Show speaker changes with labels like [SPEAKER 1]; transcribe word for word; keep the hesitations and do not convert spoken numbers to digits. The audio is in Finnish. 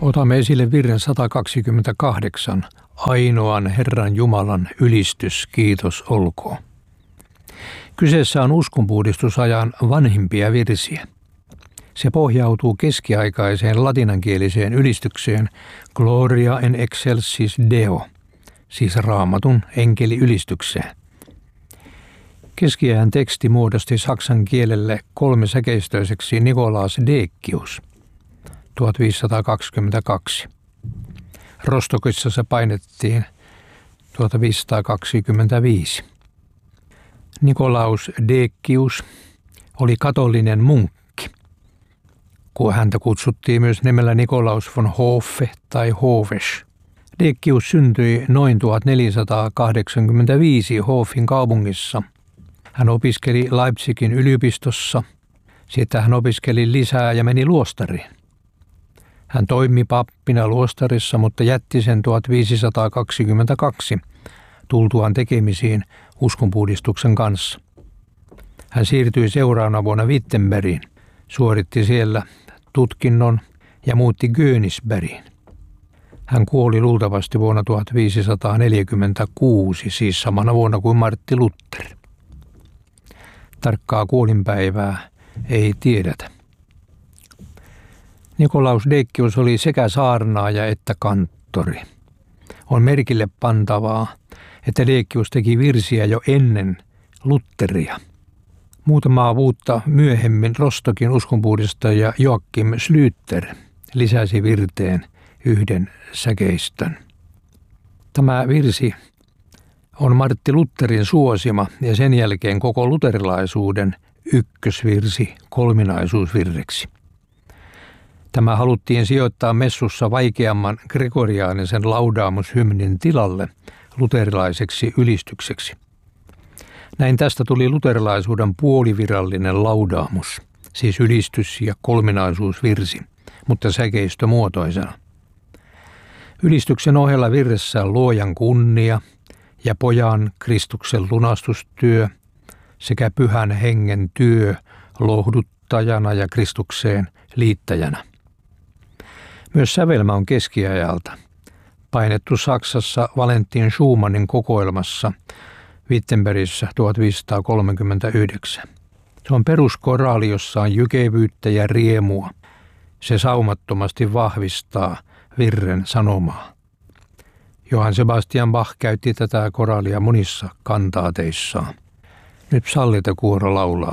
[SPEAKER 1] Otamme esille virren sata kaksikymmentäkahdeksan, ainoan Herran Jumalan ylistys, kiitos olkoon. Kyseessä on uskonpuhdistusajan vanhimpia virsiä. Se pohjautuu keskiaikaiseen latinankieliseen ylistykseen Gloria in excelsis Deo, siis Raamatun enkeliylistykseen. Keskiajan teksti muodosti saksan kielelle kolmisäkeistöiseksi Nicolaas Decius tuhatviisisataakaksikymmentäkaksi. Rostokissa se painettiin tuhatviisisataakaksikymmentäviisi. Nicolaus Decius oli katolinen munkki, kun häntä kutsuttiin myös nimellä Nicolaus von Hoffe tai Hoves. Decius syntyi noin tuhatneljäsataakahdeksankymmentäviisi Hoffin kaupungissa. Hän opiskeli Leipzigin yliopistossa, sitten hän opiskeli lisää ja meni luostariin. Hän toimi pappina luostarissa, mutta jätti sen tuhatviisisataakaksikymmentäkaksi tultuaan tekemisiin uskonpuhdistuksen kanssa. Hän siirtyi seuraavana vuonna Wittenbergiin, suoritti siellä tutkinnon ja muutti Königsbergiin. Hän kuoli luultavasti vuonna tuhatviisisataaneljäkymmentäkuusi, siis samana vuonna kuin Martti Luther. Tarkkaa kuolinpäivää ei tiedetä. Nicolaus Decius oli sekä saarnaaja että kanttori. On merkille pantavaa, että Decius teki virsiä jo ennen Lutheria. Muutamaa vuotta myöhemmin Rostokin uskonpuhdistaja Joachim Schlüter lisäsi virteen yhden säkeistön. Tämä virsi on Martti Lutherin suosima ja sen jälkeen koko luterilaisuuden ykkösvirsi kolminaisuusvirreksi. Tämä haluttiin sijoittaa messussa vaikeamman gregoriaanisen laudaamushymnin tilalle luterilaiseksi ylistykseksi. Näin tästä tuli luterilaisuuden puolivirallinen laudaamus, siis ylistys- ja kolminaisuusvirsi, mutta säkeistömuotoisena. Ylistyksen ohella virressä on Luojan kunnia ja Pojan Kristuksen lunastustyö sekä Pyhän Hengen työ lohduttajana ja Kristukseen liittäjänä. Myös sävelmä on keskiajalta, painettu Saksassa Valentin Schumannin kokoelmassa Wittenbergissä tuhatviisisataakolmekymmentäyhdeksän. Se on peruskoraali, jossa on jykevyyttä ja riemua. Se saumattomasti vahvistaa virren sanomaa. Johann Sebastian Bach käytti tätä koraalia monissa kantaateissaan. Nyt psallittakuoro laulaa